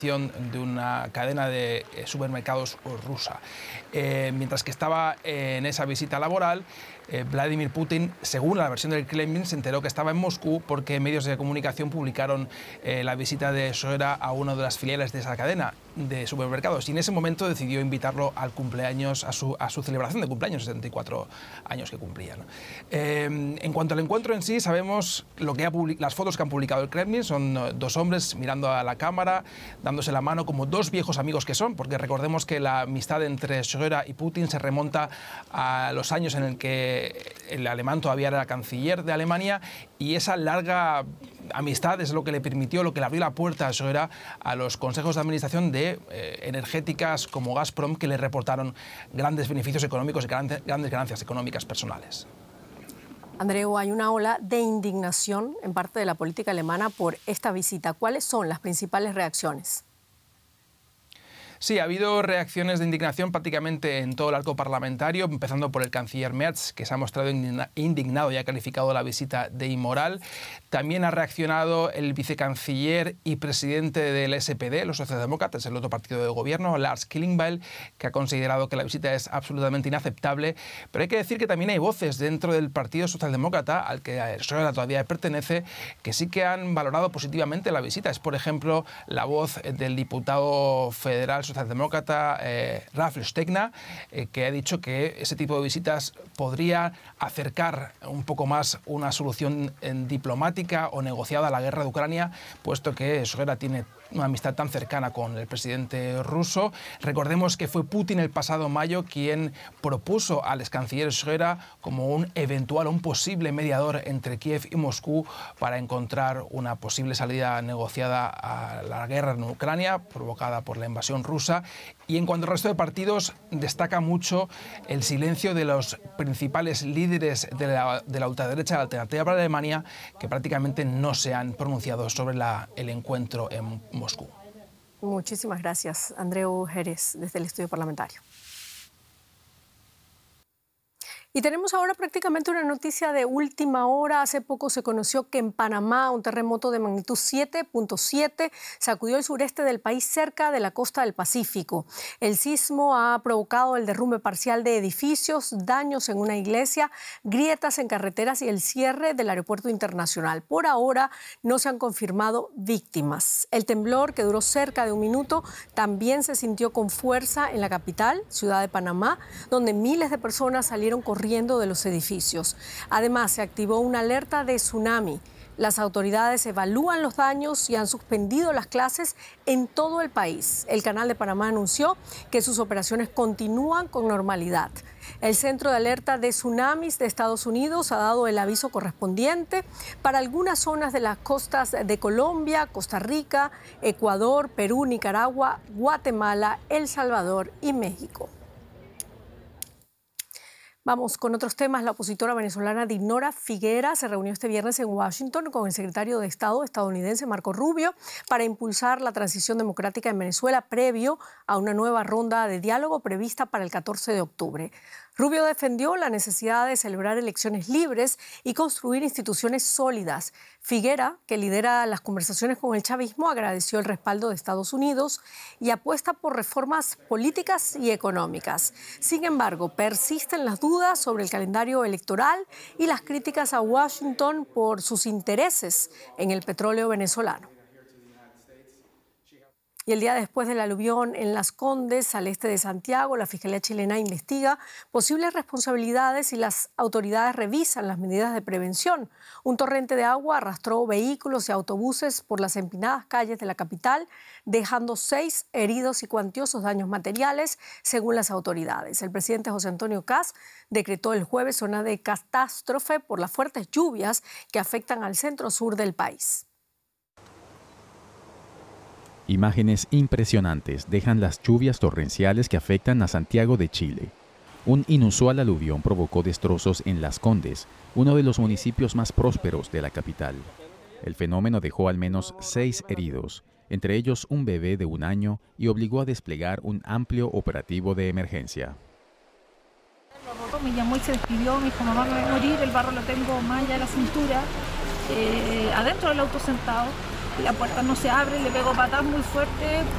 de una cadena de supermercados rusa. Mientras que estaba en esa visita laboral, Vladimir Putin, según la versión del Kremlin, se enteró que estaba en Moscú porque medios de comunicación publicaron la visita de Shoigu a una de las filiales de esa cadena de supermercados, y en ese momento decidió invitarlo al cumpleaños, a su celebración de cumpleaños, 74 años que cumplía, ¿no? En cuanto al encuentro en sí, sabemos las fotos que han publicado el Kremlin son dos hombres mirando a la cámara, dándose la mano como dos viejos amigos que son, porque recordemos que la amistad entre Shoigu y Putin se remonta a los años en el que el alemán todavía era canciller de Alemania, y esa larga amistad es lo que le permitió, lo que le abrió la puerta a Shoigu a los consejos de administración de energéticas como Gazprom, que le reportaron grandes beneficios económicos y grandes ganancias económicas personales. Andreu, hay una ola de indignación en parte de la política alemana por esta visita. ¿Cuáles son las principales reacciones? Sí, ha habido reacciones de indignación prácticamente en todo el arco parlamentario, empezando por el canciller Merz, que se ha mostrado indignado y ha calificado la visita de inmoral. También ha reaccionado el vicecanciller y presidente del SPD, los socialdemócratas, el otro partido de gobierno, Lars Klingbeil, que ha considerado que la visita es absolutamente inaceptable. Pero hay que decir que también hay voces dentro del partido socialdemócrata, al que Shoigu todavía pertenece, que sí que han valorado positivamente la visita. Es, por ejemplo, la voz del diputado federal socialdemócrata Ralf Stegner, que ha dicho que ese tipo de visitas podría acercar un poco más una solución diplomática o negociada a la guerra de Ucrania, puesto que Shoigu tiene una amistad tan cercana con el presidente ruso. Recordemos que fue Putin el pasado mayo quien propuso al ex canciller Shoigu como un posible mediador entre Kiev y Moscú para encontrar una posible salida negociada a la guerra en Ucrania provocada por la invasión rusa. Y en cuanto al resto de partidos, destaca mucho el silencio de los principales líderes de la ultraderecha de la Alternativa para Alemania, que prácticamente no se han pronunciado sobre el encuentro en Moscú. Muchísimas gracias, Andreu Jerez, desde el estudio parlamentario. Y tenemos ahora prácticamente una noticia de última hora. Hace poco se conoció que en Panamá un terremoto de magnitud 7.7 sacudió el sureste del país cerca de la costa del Pacífico. El sismo ha provocado el derrumbe parcial de edificios, daños en una iglesia, grietas en carreteras y el cierre del aeropuerto internacional. Por ahora no se han confirmado víctimas. El temblor, que duró cerca de un minuto, también se sintió con fuerza en la capital, Ciudad de Panamá, donde miles de personas salieron corriendo de los edificios. Además, se activó una alerta de tsunami. Las autoridades evalúan los daños y han suspendido las clases en todo el país. El Canal de Panamá anunció que sus operaciones continúan con normalidad. El Centro de Alerta de Tsunamis de Estados Unidos ha dado el aviso correspondiente para algunas zonas de las costas de Colombia, Costa Rica, Ecuador, Perú, Nicaragua, Guatemala, El Salvador y México. Vamos con otros temas. La opositora venezolana Dinora Figuera se reunió este viernes en Washington con el secretario de Estado estadounidense Marco Rubio para impulsar la transición democrática en Venezuela previo a una nueva ronda de diálogo prevista para el 14 de octubre. Rubio defendió la necesidad de celebrar elecciones libres y construir instituciones sólidas. Figuera, que lidera las conversaciones con el chavismo, agradeció el respaldo de Estados Unidos y apuesta por reformas políticas y económicas. Sin embargo, persisten las dudas sobre el calendario electoral y las críticas a Washington por sus intereses en el petróleo venezolano. Y el día después del aluvión en Las Condes, al este de Santiago, la Fiscalía chilena investiga posibles responsabilidades y las autoridades revisan las medidas de prevención. Un torrente de agua arrastró vehículos y autobuses por las empinadas calles de la capital, dejando 6 heridos y cuantiosos daños materiales, según las autoridades. El presidente José Antonio Kast decretó el jueves zona de catástrofe por las fuertes lluvias que afectan al centro-sur del país. Imágenes impresionantes dejan las lluvias torrenciales que afectan a Santiago de Chile. Un inusual aluvión provocó destrozos en Las Condes, uno de los municipios más prósperos de la capital. El fenómeno dejó al menos 6 heridos, entre ellos un bebé de 1 año, y obligó a desplegar un amplio operativo de emergencia. Me llamó y se despidió, me dijo: mamá, me voy a morir, el barro lo tengo más allá de la cintura, adentro del auto sentado. La puerta no se abre, le pego patas muy fuerte,